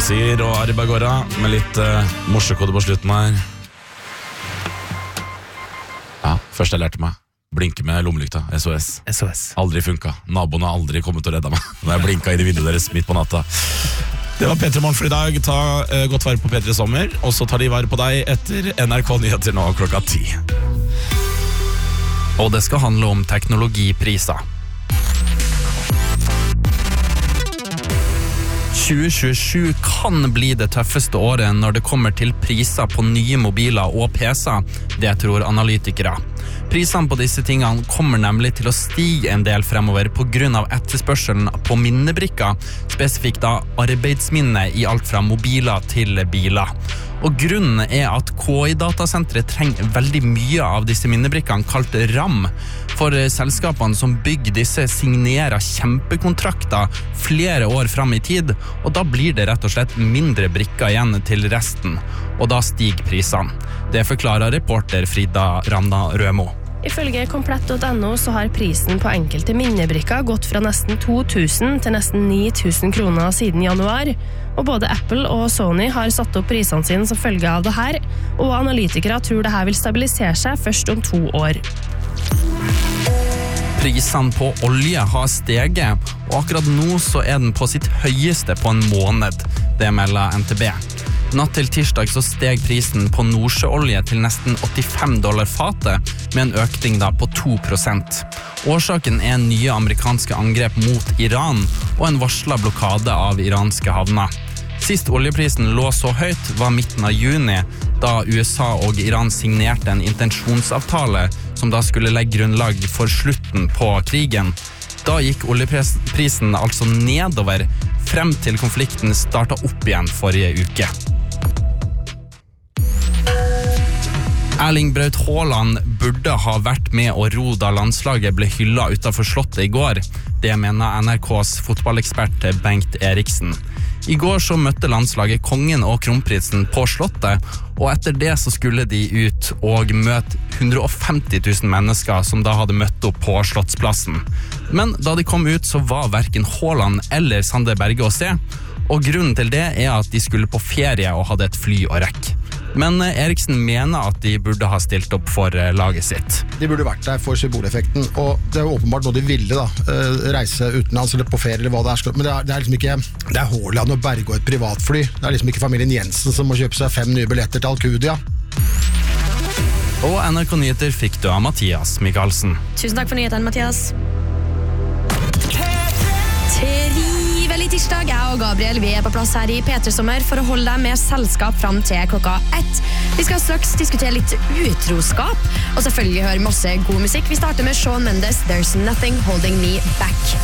Nasir og Aribagora med litt morsekode på slutten her. Ja, først jeg lærte meg blinke med lommelykta, SOS. Aldri funka. Naboene har aldri kommet og redda meg når jeg blinka inn i vinduet deres midt på natta. Det var P3 Morgen for i dag. Ta godt vare på P3 Sommer, og så tar de vare på deg etter NRK Nyheter nå klokka 10. Og det skal handle om teknologipriser. 2027 kan bli det tøffeste året når det kommer til priser på nye mobiler og PC-er, det tror analytikere. Prisene på disse tingene kommer nemlig til å stige en del fremover på grunn av etterspørselen på minnebrikker, spesifikt da arbeidsminne i alt fra mobiler til biler. Og grunnen er at KI-datasenteret trenger veldig mye av disse minnebrikkene kalt RAM, for selskapene som bygger disse signerer kjempekontrakter flere år fram i tid, og da blir det rett og slett mindre brikker igjen til resten, og da stiger prisene. Det forklarer reporter Frida Ramna Rømo. Ifølge komplett.no så har prisen på enkelte minnebrikker gått fra nesten 2000 til nesten 9000 kroner siden januar, og både Apple og Sony har satt opp prisene sine som følge av det her, og analytikere tror det her vil stabilisere seg først om 2 år. Prisene på olje har steget, og akkurat nå så er den på sitt høyeste på en måned, det melder NTB. Natt til tirsdag så steg prisen på nordsjøolje til nesten $85 fatet, med en økning da på 2%. Årsaken er nye amerikanske angrep mot Iran, og en varslet blokade av iranske havner. Sist oljeprisen lå så høyt var midten av juni, da USA og Iran signerte en intensjonsavtale som da skulle legge grunnlag for slutten på krigen. Da gikk oljeprisen altså nedover, frem til konflikten startet opp igjen forrige uke. Erling Braut Haaland burde ha vært med og ro da landslaget ble hyllet utenfor slottet i går. Det mener NRKs fotballekspert Bengt Eriksen. I går så møtte landslaget kongen og kronprinsen på slottet, og etter det så skulle de ut og møte 150 000 mennesker som da hadde møtt opp på Slottsplassen. Men da de kom ut så var hverken Haaland eller Sander Berge å se, og grunnen til det er at de skulle på ferie og hadde et fly å rekke. Men Eriksen mener at de burde ha stilt opp for laget sitt. De burde vært der for symboleffekten, og det er åpenbart noe de ville da, reise utenlands eller på ferie eller hva det er. Men det er liksom ikke, det er Haaland og Berge og et privatfly. Det er liksom ikke familien Jensen som må kjøpe seg 5 nye billetter til Alcudia. Og NRK Nyheter fikk du av Mathias Mikkelsen. Tusen takk for nyheten, Mathias. Trivelig tirsdag, jeg og Gabriel vi er på plass her i P3 Sommer for å holde deg med selskap fram til klokka 1. Vi skal straks diskutere litt utroskap, og selvfølgelig høre masse god musikk. Vi starter med Shawn Mendes, There's Nothing Holding Me Back.